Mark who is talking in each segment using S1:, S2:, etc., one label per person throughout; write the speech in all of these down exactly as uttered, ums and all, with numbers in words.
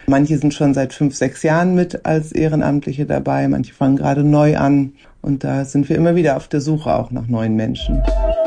S1: Manche sind schon seit fünf, sechs Jahren mit als Ehrenamtliche dabei, manche fangen gerade neu an. Und da sind wir immer wieder auf der Suche auch nach neuen Menschen.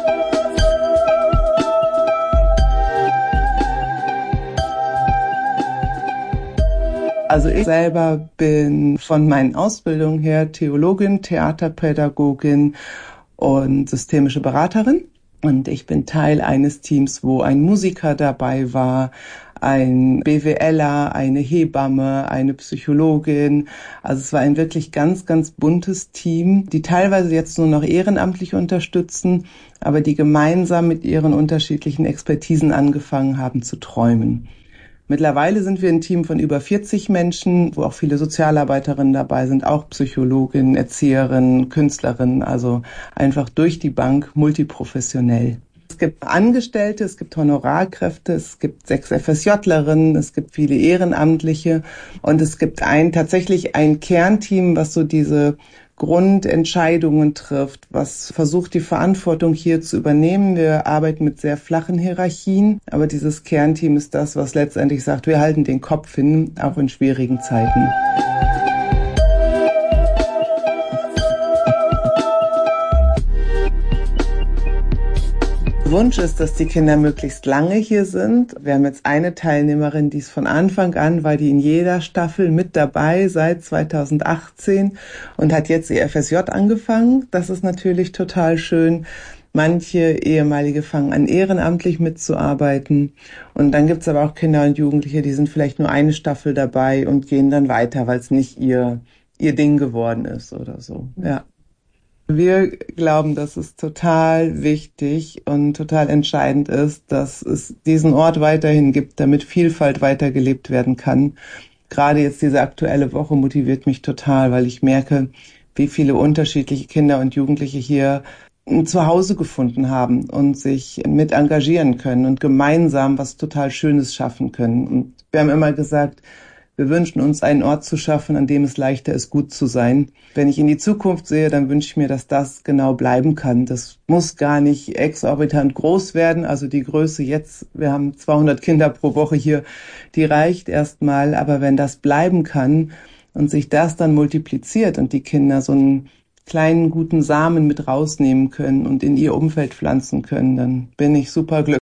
S1: Also ich selber bin von meinen Ausbildungen her Theologin, Theaterpädagogin und systemische Beraterin. Und ich bin Teil eines Teams, wo ein Musiker dabei war, ein BWLer, eine Hebamme, eine Psychologin. Also es war ein wirklich ganz, ganz buntes Team, die teilweise jetzt nur noch ehrenamtlich unterstützen, aber die gemeinsam mit ihren unterschiedlichen Expertisen angefangen haben zu träumen. Mittlerweile sind wir ein Team von über vierzig Menschen, wo auch viele Sozialarbeiterinnen dabei sind, auch Psychologinnen, Erzieherinnen, Künstlerinnen, also einfach durch die Bank multiprofessionell. Es gibt Angestellte, es gibt Honorarkräfte, es gibt sechs FSJlerinnen, es gibt viele Ehrenamtliche und es gibt ein tatsächlich ein Kernteam, was so diese Grundentscheidungen trifft, was versucht, die Verantwortung hier zu übernehmen. Wir arbeiten mit sehr flachen Hierarchien, aber dieses Kernteam ist das, was letztendlich sagt, wir halten den Kopf hin, auch in schwierigen Zeiten. Wunsch ist, dass die Kinder möglichst lange hier sind. Wir haben jetzt eine Teilnehmerin, die ist von Anfang an, war die in jeder Staffel mit dabei seit zweitausendachtzehn und hat jetzt ihr F S J angefangen. Das ist natürlich total schön. Manche Ehemalige fangen an, ehrenamtlich mitzuarbeiten. Und dann gibt's aber auch Kinder und Jugendliche, die sind vielleicht nur eine Staffel dabei und gehen dann weiter, weil es nicht ihr, ihr Ding geworden ist oder so. Ja. Wir glauben, dass es total wichtig und total entscheidend ist, dass es diesen Ort weiterhin gibt, damit Vielfalt weitergelebt werden kann. Gerade jetzt diese aktuelle Woche motiviert mich total, weil ich merke, wie viele unterschiedliche Kinder und Jugendliche hier ein Zuhause gefunden haben und sich mit engagieren können und gemeinsam was total Schönes schaffen können. Und wir haben immer gesagt, wir wünschen uns einen Ort zu schaffen, an dem es leichter ist, gut zu sein. Wenn ich in die Zukunft sehe, dann wünsche ich mir, dass das genau bleiben kann. Das muss gar nicht exorbitant groß werden. Also die Größe jetzt, wir haben zweihundert Kinder pro Woche hier, die reicht erstmal. Aber wenn das bleiben kann und sich das dann multipliziert und die Kinder so einen kleinen, guten Samen mit rausnehmen können und in ihr Umfeld pflanzen können, dann bin ich super glücklich.